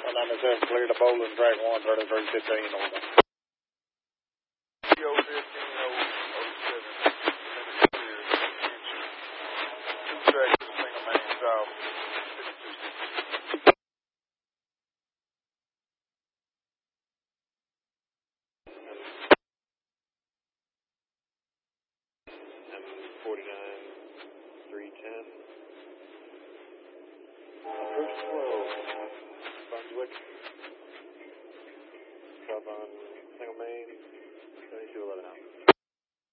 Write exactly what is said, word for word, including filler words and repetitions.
one ninety-seven, clear to Bowling, track one, thirty-three fifteen on them. Yo, fifteen oh seven, two tracks, single main south. forty-nine, three ten. Approach slow. Brunswick. Stop on single main, seventy-two eleven out.